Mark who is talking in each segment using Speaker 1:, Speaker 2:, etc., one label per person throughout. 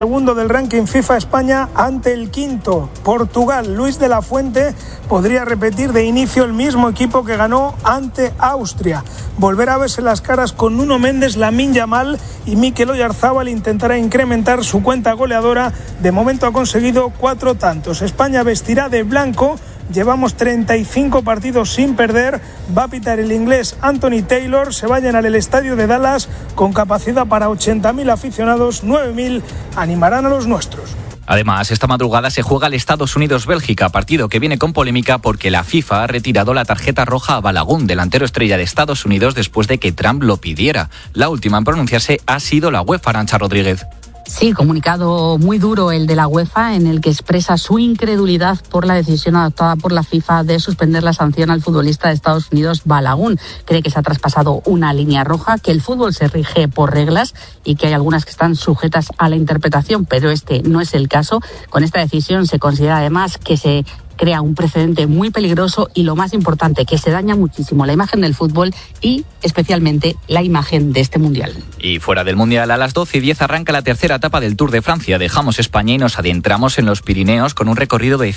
Speaker 1: Segundo del ranking FIFA, España ante el quinto, Portugal. Luis de la Fuente podría repetir de inicio el mismo equipo que ganó ante Austria. Volverá a verse las caras con Nuno Méndez, Lamine Yamal y Mikel Oyarzabal. Intentará incrementar su cuenta goleadora. De momento ha conseguido 4 tantos. España vestirá de blanco. Llevamos 35 partidos sin perder. Va a pitar el inglés Anthony Taylor. Se va a llenar el estadio de Dallas con capacidad para 80.000 aficionados. 9.000 animarán a los nuestros.
Speaker 2: Además, esta madrugada se juega el Estados Unidos-Bélgica, partido que viene con polémica porque la FIFA ha retirado la tarjeta roja a Balagun, delantero estrella de Estados Unidos, después de que Trump lo pidiera. La última en pronunciarse ha sido la UEFA, Arantxa Rodríguez.
Speaker 3: Sí, comunicado muy duro el de la UEFA, en el que expresa su incredulidad por la decisión adoptada por la FIFA de suspender la sanción al futbolista de Estados Unidos, Balagun. Cree que se ha traspasado una línea roja, que el fútbol se rige por reglas y que hay algunas que están sujetas a la interpretación, pero este no es el caso. Con esta decisión se considera además que se crea un precedente muy peligroso y, lo más importante, que se daña muchísimo la imagen del fútbol y especialmente la imagen de este Mundial.
Speaker 2: Y fuera del Mundial, a las 12:10 arranca la tercera etapa del Tour de Francia. Dejamos España y nos adentramos en los Pirineos con un recorrido de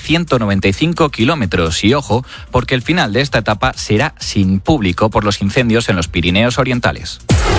Speaker 2: 195 kilómetros. Y ojo, porque el final de esta etapa será sin público por los incendios en los Pirineos orientales.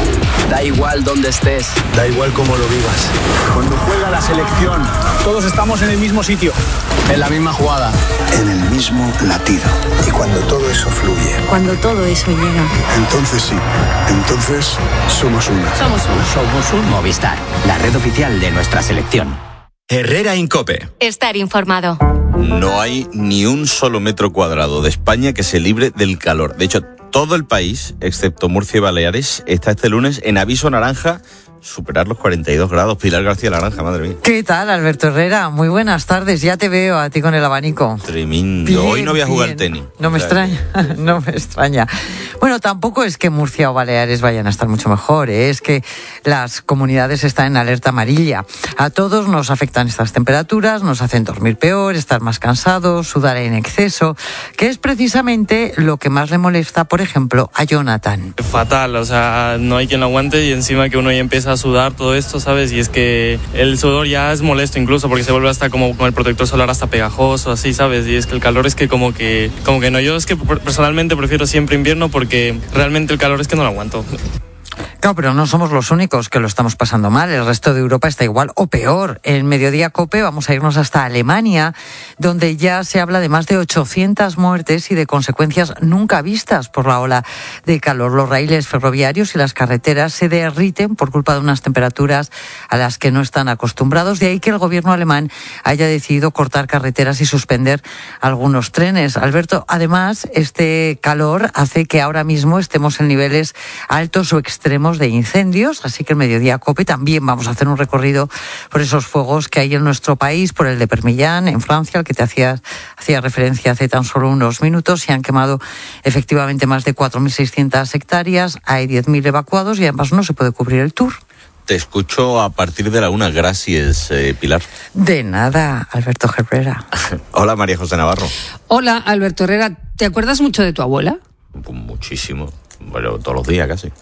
Speaker 4: Da igual dónde estés,
Speaker 5: da igual cómo lo vivas.
Speaker 4: Cuando juega la selección,
Speaker 6: todos estamos en el mismo sitio,
Speaker 4: en la misma jugada,
Speaker 5: en el mismo latido. Y cuando todo eso fluye,
Speaker 7: cuando todo eso llega,
Speaker 5: entonces sí, entonces somos uno.
Speaker 8: Somos un Movistar, la red oficial de nuestra selección.
Speaker 9: Herrera Incope.
Speaker 10: Estar informado.
Speaker 9: No hay ni un solo metro cuadrado de España que se libre del calor. De hecho, todo el país, excepto Murcia y Baleares, está este lunes en aviso naranja. Superar los 42 grados. Pilar García Naranja, madre mía.
Speaker 11: ¿Qué tal, Alberto Herrera? Muy buenas tardes. Ya te veo a ti con el abanico.
Speaker 9: Tremendo.
Speaker 11: Bien,
Speaker 9: hoy no voy a jugar
Speaker 11: bien.
Speaker 9: tenis.
Speaker 11: No me extraña, no me extraña. Bueno, tampoco es que Murcia o Baleares vayan a estar mucho mejor, ¿eh? Es que las comunidades están en alerta amarilla. A todos nos afectan estas temperaturas, nos hacen dormir peor, estar más cansados, sudar en exceso, que es precisamente lo que más le molesta, por ejemplo, a Jonathan.
Speaker 12: Fatal, o sea, no hay quien lo aguante y encima que uno ya empieza a sudar todo esto, ¿sabes? Y es que el sudor ya es molesto incluso porque se vuelve hasta como con el protector solar hasta pegajoso, así, ¿sabes? Y es que el calor es que como que no. Yo es que personalmente prefiero siempre invierno porque realmente el calor es que no lo aguanto.
Speaker 11: Claro, pero no somos los únicos que lo estamos pasando mal. El resto de Europa está igual o peor. En Mediodía COPE vamos a irnos hasta Alemania, donde ya se habla de más de 800 muertes y de consecuencias nunca vistas por la ola de calor. Los raíles ferroviarios y las carreteras se derriten por culpa de unas temperaturas a las que no están acostumbrados. De ahí que el gobierno alemán haya decidido cortar carreteras y suspender algunos trenes. Alberto, además, este calor hace que ahora mismo estemos en niveles altos o extremos de incendios, así que el Mediodía COPE también vamos a hacer un recorrido por esos fuegos que hay en nuestro país, por el de Permillán, en Francia, al que te hacía referencia hace tan solo unos minutos. Se han quemado efectivamente más de 4.600 hectáreas, hay 10.000 evacuados y además no se puede cubrir el tour.
Speaker 9: Te escucho a partir de la 1. Gracias, Pilar.
Speaker 11: De nada, Alberto Herrera.
Speaker 9: Hola, María José Navarro.
Speaker 13: Hola, Alberto Herrera. ¿Te acuerdas mucho de tu abuela?
Speaker 9: Pues muchísimo. Bueno, todos los días casi.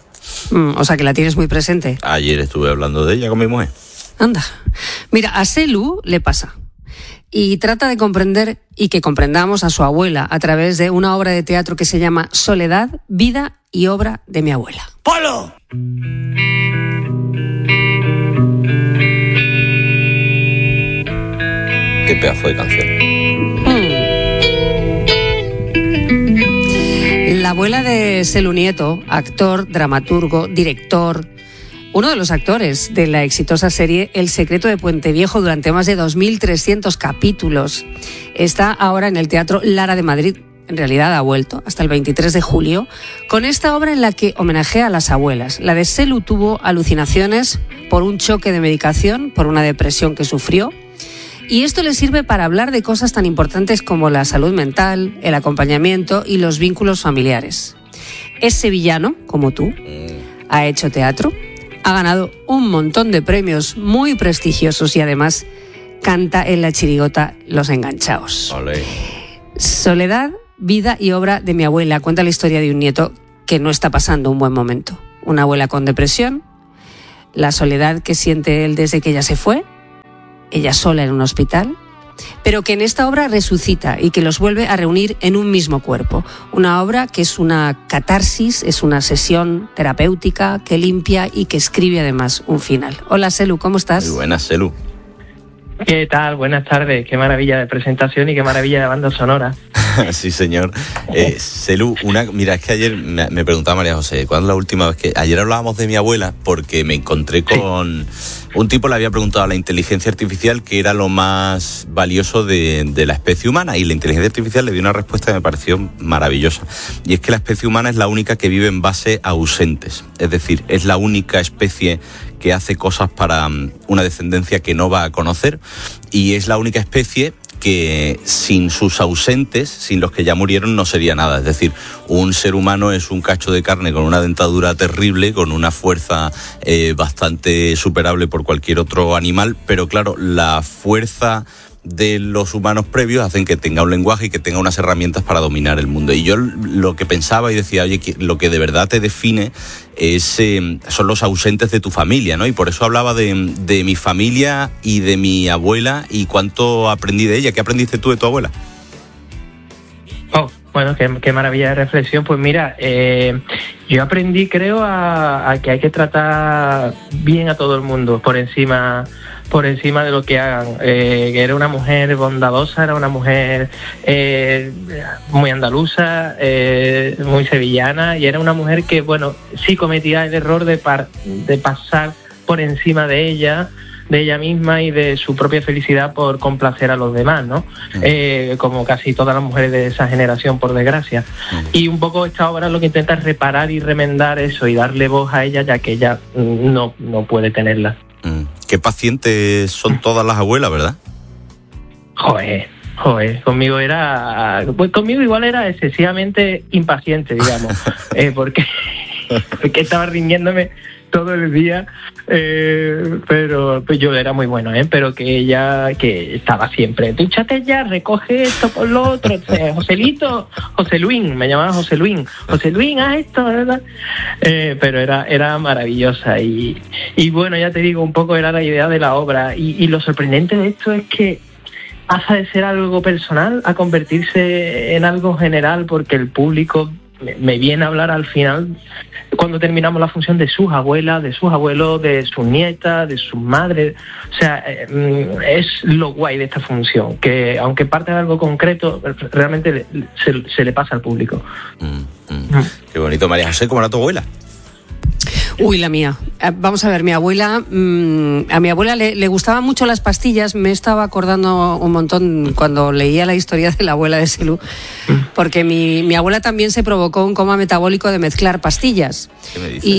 Speaker 13: O sea, que la tienes muy presente.
Speaker 9: Ayer estuve hablando de ella con mi mujer.
Speaker 13: Anda. Mira, a Selu le pasa. Y trata de comprender y que comprendamos a su abuela a través de una obra de teatro que se llama Soledad, vida y obra de mi abuela.
Speaker 6: ¡Polo!
Speaker 9: Qué pedazo de canción.
Speaker 13: La abuela de Selu Nieto, actor, dramaturgo, director, uno de los actores de la exitosa serie El secreto de Puente Viejo durante más de 2.300 capítulos, está ahora en el Teatro Lara de Madrid. En realidad ha vuelto hasta el 23 de julio con esta obra en la que homenajea a las abuelas. La de Selu tuvo alucinaciones por un choque de medicación, por una depresión que sufrió. Y esto le sirve para hablar de cosas tan importantes como la salud mental, el acompañamiento y los vínculos familiares. Es sevillano, como tú, ha hecho teatro, ha ganado un montón de premios muy prestigiosos y además canta en la chirigota Los Enganchaos.
Speaker 9: Olé.
Speaker 13: Soledad, vida y obra de mi abuela. Cuenta la historia de un nieto que no está pasando un buen momento. Una abuela con depresión, la soledad que siente él desde que ella se fue ella sola en un hospital, pero que en esta obra resucita y que los vuelve a reunir en un mismo cuerpo. Una obra que es una catarsis, es una sesión terapéutica que limpia y que escribe además un final. Hola, Selu, ¿cómo estás?
Speaker 9: Muy buenas, Selu.
Speaker 7: ¿Qué tal? Buenas tardes. Qué maravilla de presentación y qué maravilla de banda sonora.
Speaker 9: Sí, señor. Selu, mira, es que ayer me preguntaba María José, ¿cuándo es la última vez que...? Ayer hablábamos de mi abuela porque me encontré con... Un tipo le había preguntado a la inteligencia artificial qué era lo más valioso de la especie humana, y la inteligencia artificial le dio una respuesta que me pareció maravillosa. Y es que la especie humana es la única que vive en base a ausentes. Es decir, es la única especie que hace cosas para una descendencia que no va a conocer, y es la única especie que sin sus ausentes, sin los que ya murieron, no sería nada. Es decir, un ser humano es un cacho de carne con una dentadura terrible, con una fuerza bastante superable por cualquier otro animal, pero claro, la fuerza de los humanos previos hacen que tenga un lenguaje y que tenga unas herramientas para dominar el mundo. Y yo lo que pensaba y decía, oye, que lo que de verdad te define son los ausentes de tu familia, ¿no? Y por eso hablaba de mi familia y de mi abuela y cuánto aprendí de ella. ¿Qué aprendiste tú de tu abuela?
Speaker 7: Oh, bueno, qué maravilla de reflexión. Pues mira, yo aprendí, creo, a que hay que tratar bien a todo el mundo por encima de lo que hagan. Que era una mujer bondadosa, era una mujer muy andaluza, muy sevillana, y era una mujer que, bueno, sí cometía el error de pasar por encima de ella misma y de su propia felicidad por complacer a los demás, ¿no? Como casi todas las mujeres de esa generación, por desgracia. Y un poco esta obra lo que intenta es reparar y remendar eso y darle voz a ella, ya que ella no puede tenerla.
Speaker 9: Qué pacientes son todas las abuelas, ¿verdad?
Speaker 7: Joder, conmigo igual era excesivamente impaciente, digamos, porque estaba rindiéndome todo el día, pero pues yo era muy bueno, pero que ella, que estaba siempre, dúchate ya, recoge esto por lo otro, José Luis, me llamaba José Luis, haz esto, ¿verdad? Pero era maravillosa y bueno, ya te digo, un poco era la idea de la obra, y lo sorprendente de esto es que pasa de ser algo personal a convertirse en algo general, porque el público me viene a hablar al final, cuando terminamos la función, de sus abuelas, de sus abuelos, de sus nietas, de sus madres. O sea, es lo guay de esta función, que aunque parte de algo concreto, realmente se le pasa al público.
Speaker 9: Qué bonito. María José, ¿cómo era tu abuela?
Speaker 13: Uy, la mía. Vamos a ver, mi abuela, a mi abuela le gustaban mucho las pastillas. Me estaba acordando un montón cuando leía la historia de la abuela de Selu, porque mi abuela también se provocó un coma metabólico de mezclar pastillas.
Speaker 9: ¿Qué me dices?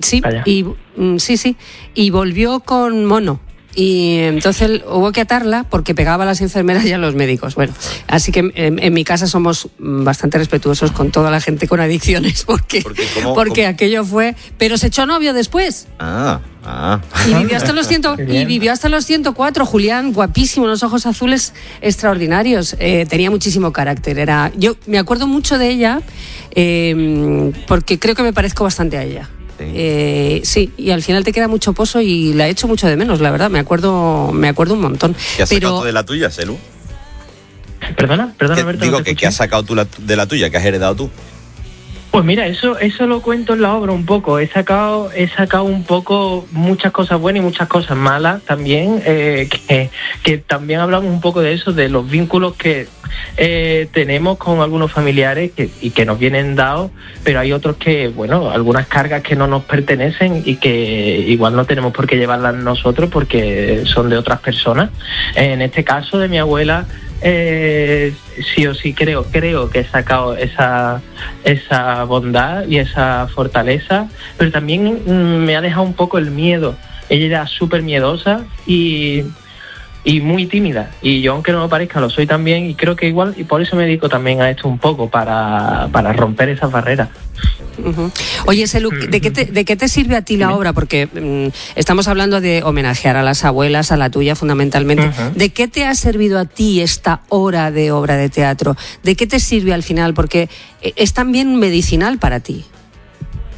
Speaker 13: Y volvió con mono. Y entonces hubo que atarla porque pegaba a las enfermeras y a los médicos. Bueno, así que en mi casa somos bastante respetuosos con toda la gente con adicciones, porque aquello fue... Pero se echó novio después. Y vivió hasta los 104. Julián, guapísimo, unos ojos azules extraordinarios. Tenía muchísimo carácter. Yo me acuerdo mucho de ella porque creo que me parezco bastante a ella. Sí, y al final te queda mucho pozo y la echo mucho de menos, la verdad, me acuerdo un montón.
Speaker 9: ¿Qué has sacado tú de la tuya, Selu?
Speaker 7: Perdona, Alberto.
Speaker 9: Digo, ¿qué has sacado tú de la tuya? ¿Qué has heredado tú?
Speaker 7: Pues mira, eso lo cuento en la obra un poco. He sacado un poco muchas cosas buenas y muchas cosas malas también, que también hablamos un poco de eso, de los vínculos que tenemos con algunos familiares y que nos vienen dados, pero hay otros que, bueno, algunas cargas que no nos pertenecen y que igual no tenemos por qué llevarlas nosotros porque son de otras personas. En este caso de mi abuela, sí o sí creo que he sacado esa bondad y esa fortaleza, pero también me ha dejado un poco el miedo. Ella era súper miedosa y muy tímida, y yo, aunque no me parezca, lo soy también, y creo que igual, y por eso me dedico también a esto un poco, para romper esas barreras.
Speaker 13: Oye, Selu, ¿de qué te sirve a ti la obra? Porque estamos hablando de homenajear a las abuelas, a la tuya fundamentalmente. ¿De qué te ha servido a ti esta hora de obra de teatro? ¿De qué te sirve al final? Porque es también medicinal para ti.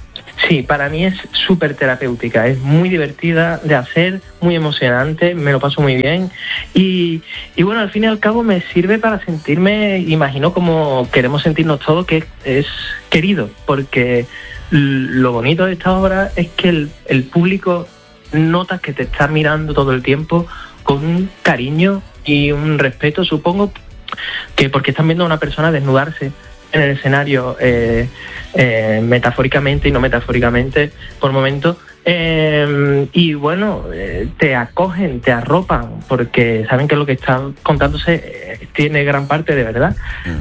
Speaker 7: Sí, para mí es súper terapéutica, es muy divertida de hacer, muy emocionante, me lo paso muy bien y bueno, al fin y al cabo me sirve para sentirme, imagino como queremos sentirnos todos, que es querido, porque lo bonito de esta obra es que el público nota que te está mirando todo el tiempo con un cariño y un respeto, supongo que porque están viendo a una persona desnudarse en el escenario, metafóricamente y no metafóricamente por momentos, y bueno, te acogen, te arropan, porque saben que lo que está contándose tiene gran parte de verdad.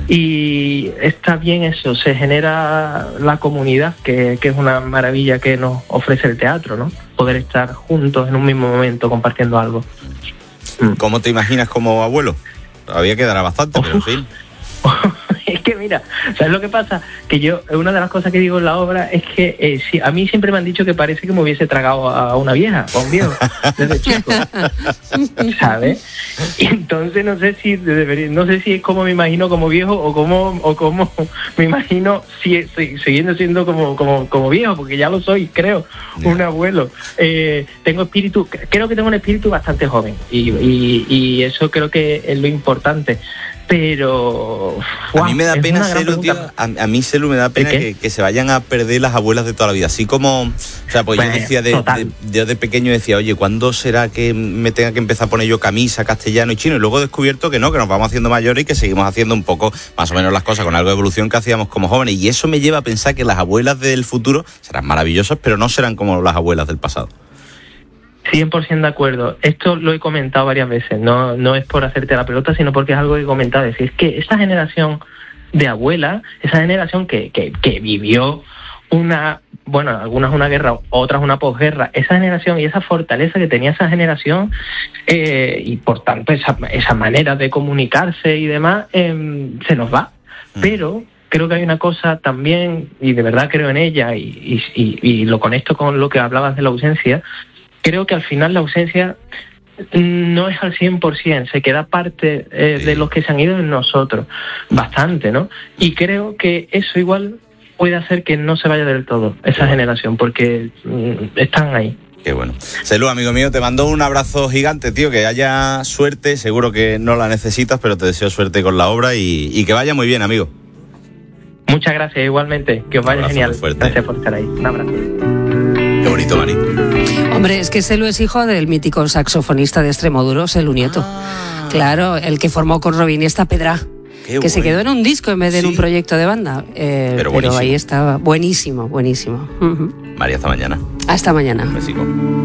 Speaker 7: Y está bien eso, se genera la comunidad, que es una maravilla que nos ofrece el teatro, ¿no? Poder estar juntos en un mismo momento compartiendo algo.
Speaker 9: ¿Cómo te imaginas como abuelo? Todavía quedará bastante, pero en fin.
Speaker 7: Es que mira, ¿sabes lo que pasa? Que yo, una de las cosas que digo en la obra es que sí, a mí siempre me han dicho que parece que me hubiese tragado a una vieja o a un viejo desde chico, ¿sabes? Y entonces no sé si es como me imagino como viejo o como me imagino siguiendo siendo como viejo, porque ya lo soy, creo, un abuelo. Creo que tengo un espíritu bastante joven y eso creo que es lo importante. Pero
Speaker 9: a mí me da pena, Selu, tío, a mí, Selu, me da pena que se vayan a perder las abuelas de toda la vida. Así como, o sea, pues yo decía yo de pequeño decía, oye, ¿cuándo será que me tenga que empezar a poner yo camisa, castellano y chino? Y luego he descubierto que no, que nos vamos haciendo mayores y que seguimos haciendo un poco más o menos las cosas con algo de evolución que hacíamos como jóvenes. Y eso me lleva a pensar que las abuelas del futuro serán maravillosas, pero no serán como las abuelas del pasado.
Speaker 7: 100% de acuerdo. Esto lo he comentado varias veces, no es por hacerte la pelota, sino porque es algo que he comentado. Es decir, es que esa generación de abuelas, esa generación que vivió algunas una guerra, otras una posguerra, esa generación y esa fortaleza que tenía esa generación, y por tanto esa manera de comunicarse y demás, se nos va. Pero creo que hay una cosa también, y de verdad creo en ella, y lo conecto con lo que hablabas de la ausencia. Creo que al final la ausencia no es al 100%, se queda parte de los que se han ido en nosotros, bastante, ¿no? Y creo que eso igual puede hacer que no se vaya del todo esa generación, porque están ahí.
Speaker 9: Qué bueno. Selu, amigo mío, te mando un abrazo gigante, tío, que haya suerte, seguro que no la necesitas, pero te deseo suerte con la obra y que vaya muy bien, amigo.
Speaker 7: Muchas gracias, igualmente, que os vaya genial. Gracias por estar ahí. Un abrazo.
Speaker 9: Qué bonito, Mari.
Speaker 13: Hombre, es que Selu es hijo del mítico saxofonista de Extremoduro, Selu Nieto. Claro, el que formó con Robin Esta Pedra, que se quedó en un disco en vez de en un proyecto de banda. Pero ahí estaba, buenísimo.
Speaker 9: María, hasta mañana.
Speaker 13: Hasta mañana.
Speaker 9: Un besico.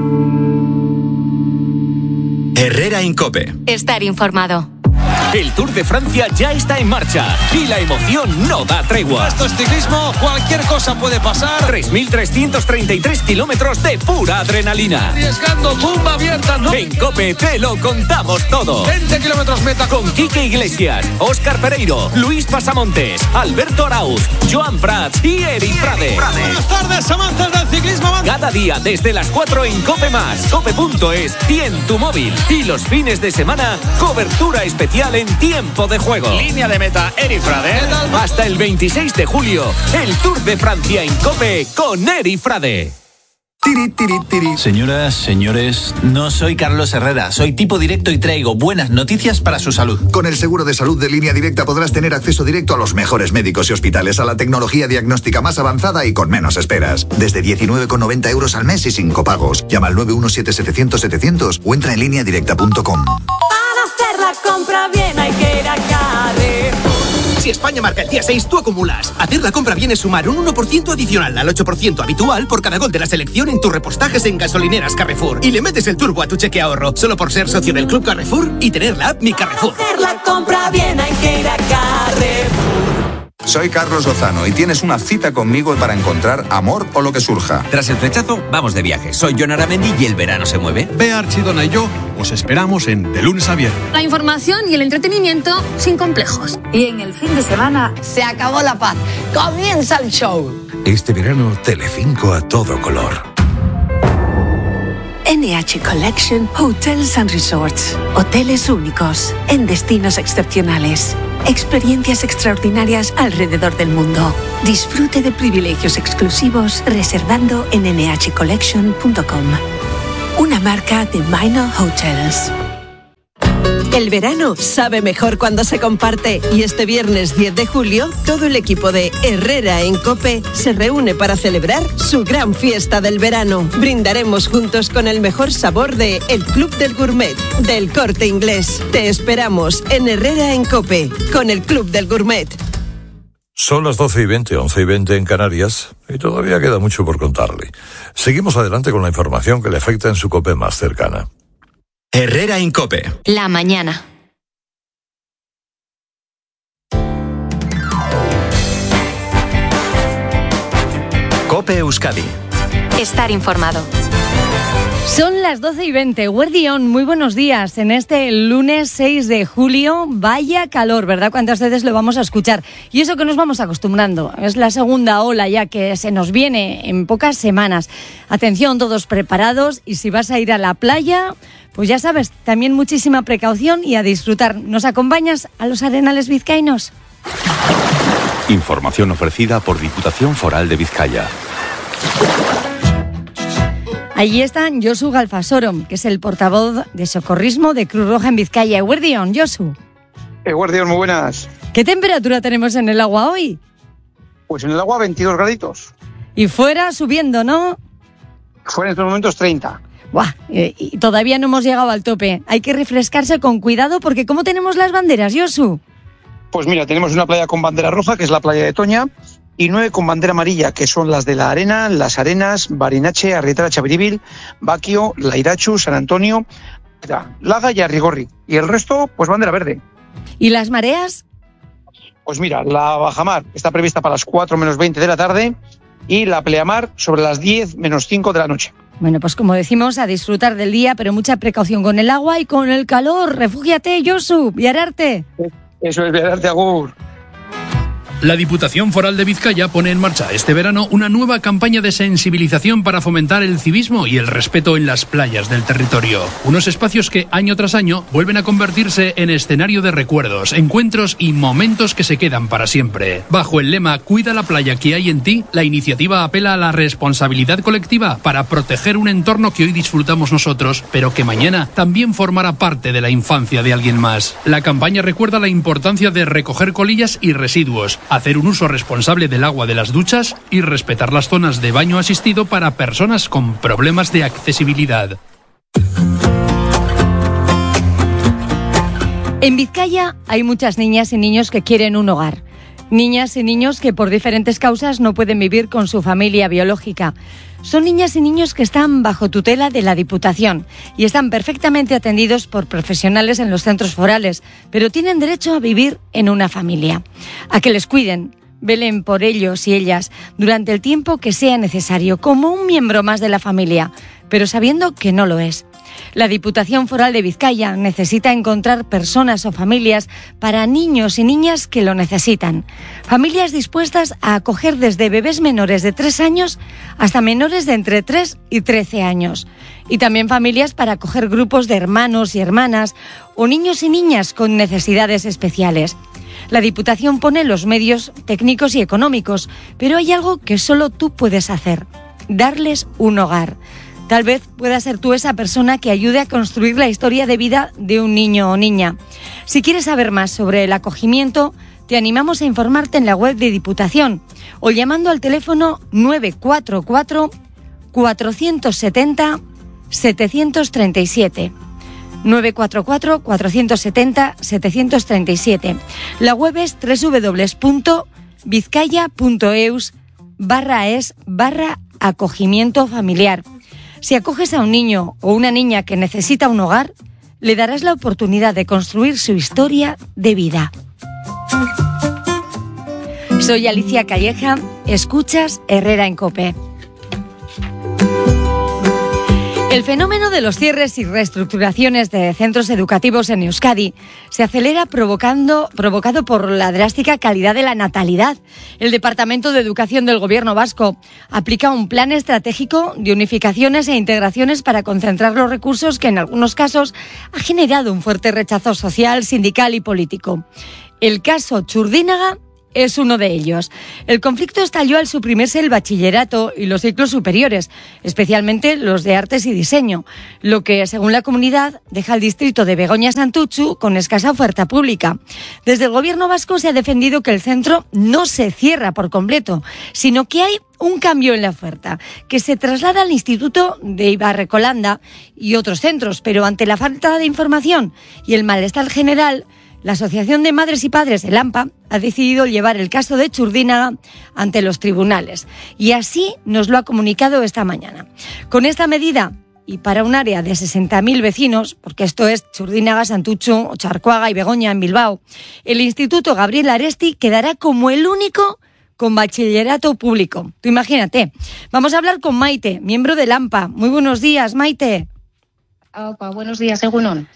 Speaker 10: Herrera en COPE.
Speaker 14: Estar informado.
Speaker 10: El Tour de Francia ya está en marcha y la emoción no da tregua.
Speaker 15: Esto es ciclismo, cualquier cosa puede pasar.
Speaker 10: 3.333 kilómetros de pura adrenalina.
Speaker 15: Arriesgando, tumba abierta, ¿no?
Speaker 10: En COPE te lo contamos todo.
Speaker 15: 20 kilómetros meta.
Speaker 10: Con Quique Iglesias, Óscar Pereiro, Luis Pasamontes, Alberto Arauz, Joan Prats y Eri Frade.
Speaker 15: Buenas tardes, amantes del ciclismo.
Speaker 10: Cada día desde las 4 en COPE+, cope.es y en tu móvil. Y los fines de semana, cobertura especial en tiempo de juego.
Speaker 15: Línea de meta, Eri Frade.
Speaker 10: Hasta el 26 de julio, el Tour de Francia en COPE con Eri Frade.
Speaker 16: Señoras, señores, no soy Carlos Herrera, soy tipo directo y traigo buenas noticias para su salud.
Speaker 17: Con el seguro de salud de Línea Directa podrás tener acceso directo a los mejores médicos y hospitales, a la tecnología diagnóstica más avanzada y con menos esperas. Desde 19,90 euros al mes y sin copagos. Llama al 917-700-700 o entra en lineadirecta.com.
Speaker 18: Para hacer la compra bien hay que ir a Carrefour.
Speaker 19: Si España marca el día 6, tú acumulas. Hacer la compra bien es sumar un 1% adicional al 8% habitual por cada gol de la selección en tus repostajes en gasolineras Carrefour. Y le metes el turbo a tu cheque ahorro, solo por ser socio del Club Carrefour y tener la app Mi Carrefour.
Speaker 18: Para hacer la compra bien hay que ir a Carrefour.
Speaker 20: Soy Carlos Lozano y tienes una cita conmigo para encontrar amor o lo que surja.
Speaker 21: Tras el flechazo, vamos de viaje. Soy Jon Aramendi y el verano se mueve.
Speaker 22: Bea Archidona y yo os esperamos en De Lunes a Viernes.
Speaker 23: La información y el entretenimiento sin complejos.
Speaker 24: Y en el fin de semana se acabó la paz. Comienza el show.
Speaker 25: Este verano, Telecinco a todo color.
Speaker 26: NH Collection Hotels and Resorts. Hoteles únicos en destinos excepcionales.
Speaker 1: experiencias extraordinarias alrededor del mundo. Disfrute de privilegios exclusivos reservando en nhcollection.com. Una marca de Minor Hotels.
Speaker 2: El verano sabe mejor cuando se comparte y este viernes 10 de julio todo el equipo de Herrera en COPE se reúne para celebrar su gran fiesta del verano. Brindaremos juntos con el mejor sabor de El Club del Gourmet del Corte Inglés. Te esperamos en Herrera en COPE con el Club del Gourmet.
Speaker 25: Son las 12:20, 11:20 en Canarias y todavía queda mucho por contarle. Seguimos adelante con la información que le afecta en su COPE más cercana.
Speaker 3: Herrera en COPE.
Speaker 23: La mañana.
Speaker 3: COPE Euskadi.
Speaker 23: Estar informado.
Speaker 4: Son las 12:20. Guardión, muy buenos días. En este lunes 6 de julio, vaya calor, ¿verdad? ¿Cuántas veces lo vamos a escuchar? Y eso que nos vamos acostumbrando. Es la segunda ola ya que se nos viene en pocas semanas. Atención, todos preparados. Y si vas a ir a la playa, pues ya sabes, también muchísima precaución y a disfrutar. ¿Nos acompañas a los arenales vizcaínos?
Speaker 14: Información ofrecida por Diputación Foral de Vizcaya.
Speaker 4: Allí está Josu Galfasorom, que es el portavoz de socorrismo de Cruz Roja en Vizcaya. Eguerdión, Josu.
Speaker 26: Eguerdión, muy buenas.
Speaker 4: ¿Qué temperatura tenemos en el agua hoy?
Speaker 26: Pues en el agua 22 graditos.
Speaker 4: Y fuera subiendo, ¿no?
Speaker 26: Fuera en estos momentos 30.
Speaker 4: Buah, y todavía no hemos llegado al tope. Hay que refrescarse con cuidado porque ¿cómo tenemos las banderas, Josu?
Speaker 26: Pues mira, tenemos una playa con bandera roja, que es la playa de Toña, y 9 con bandera amarilla, que son las de La Arena, Las Arenas, Barinache, Arrietara, Chabiribil, Baquio, Lairachu, San Antonio, Laga y Arrigorri. Y el resto, pues bandera verde.
Speaker 4: ¿Y las mareas?
Speaker 26: Pues mira, la bajamar está prevista para las 4 menos 20 de la tarde y la pleamar sobre las 10 menos 5 de la noche.
Speaker 4: Bueno, pues como decimos, a disfrutar del día, pero mucha precaución con el agua y con el calor. Refúgiate, Josu, Viararte.
Speaker 26: Eso es, Viararte, agur.
Speaker 27: La Diputación Foral de Vizcaya pone en marcha este verano una nueva campaña de sensibilización para fomentar el civismo y el respeto en las playas del territorio. Unos espacios que año tras año vuelven a convertirse en escenario de recuerdos, encuentros y momentos que se quedan para siempre. Bajo el lema Cuida la playa que hay en ti, la iniciativa apela a la responsabilidad colectiva para proteger un entorno que hoy disfrutamos nosotros, pero que mañana también formará parte de la infancia de alguien más. La campaña recuerda la importancia de recoger colillas y residuos, hacer un uso responsable del agua de las duchas y respetar las zonas de baño asistido para personas con problemas de accesibilidad.
Speaker 4: En Vizcaya hay muchas niñas y niños que quieren un hogar. Niñas y niños que por diferentes causas no pueden vivir con su familia biológica. Son niñas y niños que están bajo tutela de la Diputación y están perfectamente atendidos por profesionales en los centros forales, pero tienen derecho a vivir en una familia. A que les cuiden, velen por ellos y ellas durante el tiempo que sea necesario, como un miembro más de la familia, pero sabiendo que no lo es. La Diputación Foral de Vizcaya necesita encontrar personas o familias para niños y niñas que lo necesitan. Familias dispuestas a acoger desde bebés menores de 3 años hasta menores de entre 3 y 13 años. Y también familias para acoger grupos de hermanos y hermanas o niños y niñas con necesidades especiales. La Diputación pone los medios técnicos y económicos, pero hay algo que solo tú puedes hacer: darles un hogar. Tal vez pueda ser tú esa persona que ayude a construir la historia de vida de un niño o niña. Si quieres saber más sobre el acogimiento, te animamos a informarte en la web de Diputación o llamando al teléfono 944 470 737. 944 470 737. La web es www.vizcaya.eus/acogimiento familiar. Si acoges a un niño o una niña que necesita un hogar, le darás la oportunidad de construir su historia de vida. Soy Alicia Calleja, escuchas Herrera en COPE. El fenómeno de los cierres y reestructuraciones de centros educativos en Euskadi se acelera provocado por la drástica calidad de la natalidad. El Departamento de Educación del Gobierno vasco aplica un plan estratégico de unificaciones e integraciones para concentrar los recursos que en algunos casos ha generado un fuerte rechazo social, sindical y político. El caso Txurdinaga es uno de ellos. El conflicto estalló al suprimirse el bachillerato y los ciclos superiores, especialmente los de artes y diseño, lo que, según la comunidad, deja al distrito de Begoña-Santutxu con escasa oferta pública. Desde el gobierno vasco se ha defendido que el centro no se cierra por completo, sino que hay un cambio en la oferta, que se traslada al Instituto de Ibarrecolanda y otros centros, pero ante la falta de información y el malestar general, la Asociación de Madres y Padres de AMPA ha decidido llevar el caso de Txurdinaga ante los tribunales y así nos lo ha comunicado esta mañana. Con esta medida, y para un área de 60.000 vecinos, porque esto es Txurdinaga, Santutxu, Otxarkoaga y Begoña en Bilbao, el Instituto Gabriel Aresti quedará como el único con bachillerato público. Tú imagínate. Vamos a hablar con Maite, miembro del AMPA. Muy buenos días, Maite.
Speaker 5: Opa, buenos días, Egunon.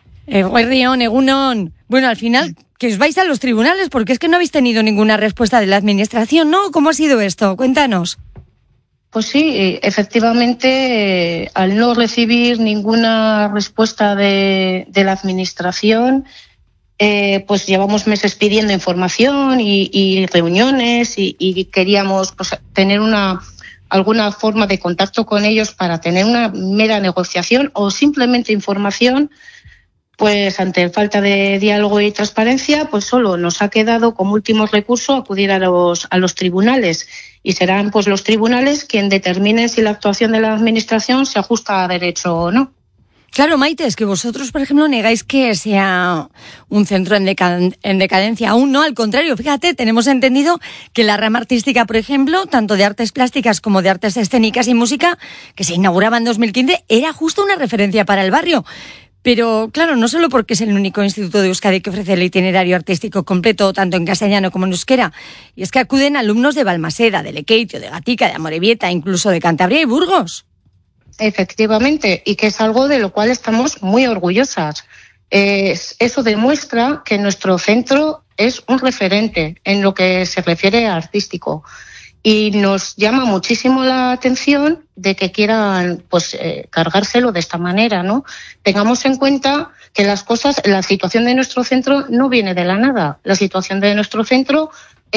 Speaker 4: Egunon. Bueno, al final, que os vais a los tribunales, porque es que no habéis tenido ninguna respuesta de la administración, ¿no? ¿Cómo ha sido esto? Cuéntanos.
Speaker 5: Pues sí, efectivamente, al no recibir ninguna respuesta de la administración, pues llevamos meses pidiendo información y reuniones y queríamos pues, tener alguna forma de contacto con ellos para tener una mera negociación o simplemente información. Pues ante falta de diálogo y transparencia, pues solo nos ha quedado como último recurso acudir a los tribunales y serán pues los tribunales quien determinen si la actuación de la administración se ajusta a derecho o no.
Speaker 4: Claro, Maite, es que vosotros, por ejemplo, negáis que sea un centro en decadencia. Aún no, al contrario. Fíjate, tenemos entendido que la rama artística, por ejemplo, tanto de artes plásticas como de artes escénicas y música, que se inauguraba en 2015, era justo una referencia para el barrio. Pero, claro, no solo porque es el único instituto de Euskadi que ofrece el itinerario artístico completo, tanto en castellano como en euskera, y es que acuden alumnos de Balmaseda, de Lekeitio, de Gatica, de Amorebieta, incluso de Cantabria y Burgos.
Speaker 5: Efectivamente, y que es algo de lo cual estamos muy orgullosas. Eso demuestra que nuestro centro es un referente en lo que se refiere a artístico. Y nos llama muchísimo la atención de que quieran pues cargárselo de esta manera, ¿no? Tengamos en cuenta que la situación de nuestro centro no viene de la nada. La situación de nuestro centro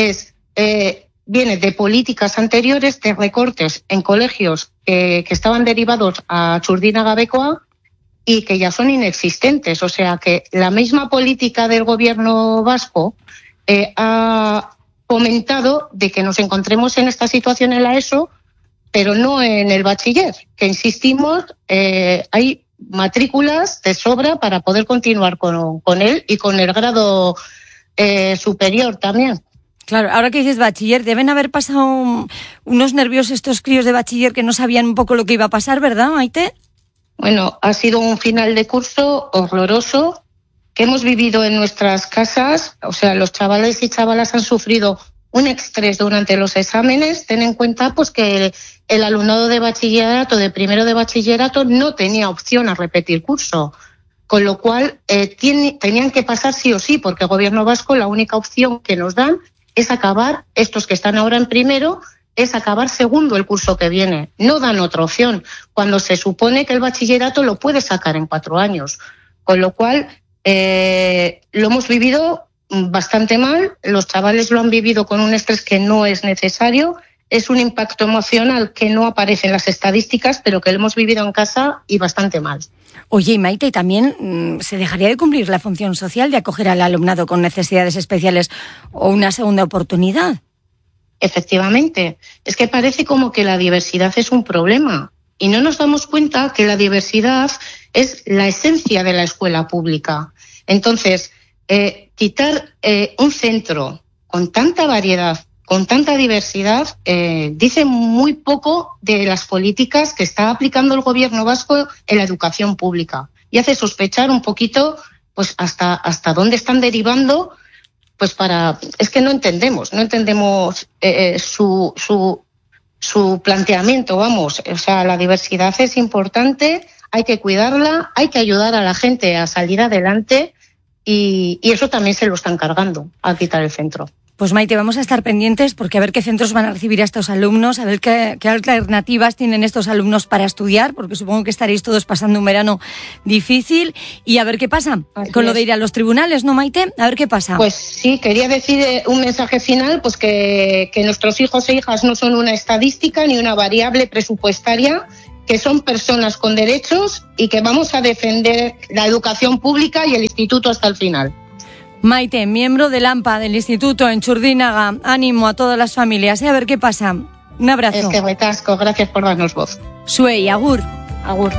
Speaker 5: viene de políticas anteriores de recortes en colegios que estaban derivados a Txurdinaga Bekoa y que ya son inexistentes. O sea que la misma política del gobierno vasco ha fomentado de que nos encontremos en esta situación en la ESO, pero no en el bachiller, que insistimos, hay matrículas de sobra para poder continuar con él y con el grado superior también.
Speaker 4: Claro, ahora que dices bachiller, deben haber pasado unos nervios estos críos de bachiller que no sabían un poco lo que iba a pasar, ¿verdad, Maite?
Speaker 5: Bueno, ha sido un final de curso horroroso que hemos vivido en nuestras casas. O sea, los chavales y chavalas han sufrido un estrés durante los exámenes. Ten en cuenta pues que el alumnado de bachillerato, de primero de bachillerato, no tenía opción a repetir curso. Con lo cual tenían que pasar sí o sí, porque el gobierno vasco la única opción que nos dan es acabar, estos que están ahora en primero, es acabar segundo el curso que viene. No dan otra opción, cuando se supone que el bachillerato lo puede sacar en 4 años. Con lo cual lo hemos vivido bastante mal, los chavales lo han vivido con un estrés que no es necesario, es un impacto emocional que no aparece en las estadísticas, pero que lo hemos vivido en casa y bastante mal.
Speaker 4: Oye, y Maite, ¿también se dejaría de cumplir la función social de acoger al alumnado con necesidades especiales o una segunda oportunidad?
Speaker 5: Efectivamente, es que parece como que la diversidad es un problema y no nos damos cuenta que la diversidad es la esencia de la escuela pública. Entonces, quitar un centro con tanta variedad, con tanta diversidad, dice muy poco de las políticas que está aplicando el gobierno vasco en la educación pública y hace sospechar un poquito pues hasta dónde están derivando, pues es que no entendemos su planteamiento, vamos. O sea, la diversidad es importante, hay que cuidarla, hay que ayudar a la gente a salir adelante y eso también se lo están cargando, a quitar el centro.
Speaker 4: Pues Maite, vamos a estar pendientes porque a ver qué centros van a recibir a estos alumnos, a ver qué alternativas tienen estos alumnos para estudiar, porque supongo que estaréis todos pasando un verano difícil, y a ver qué pasa con lo de ir a los tribunales, ¿no, Maite? A ver qué pasa.
Speaker 5: Pues sí, quería decir un mensaje final, pues que nuestros hijos e hijas no son una estadística ni una variable presupuestaria, que son personas con derechos y que vamos a defender la educación pública y el instituto hasta el final.
Speaker 4: Maite, miembro del AMPA, del Instituto en Churdínaga, ánimo a todas las familias, a ver qué pasa. Un abrazo.
Speaker 5: Es que retasco, gracias por darnos voz.
Speaker 4: Suey, agur.
Speaker 5: Agur.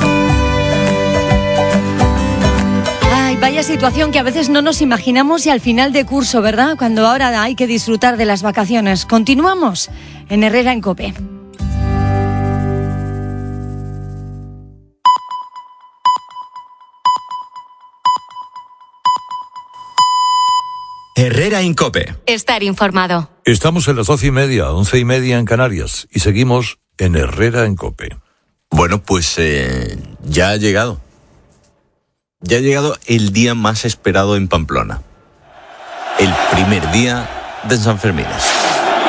Speaker 4: Ay, vaya situación que a veces no nos imaginamos y al final de curso, ¿verdad? Cuando ahora hay que disfrutar de las vacaciones. Continuamos en Herrera en COPE.
Speaker 3: Herrera en COPE.
Speaker 23: Estar informado.
Speaker 25: Estamos en las 12:30, 11:30 en Canarias y seguimos en Herrera en COPE.
Speaker 6: Bueno, pues ya ha llegado. Ya ha llegado el día más esperado en Pamplona. El primer día de San Fermines.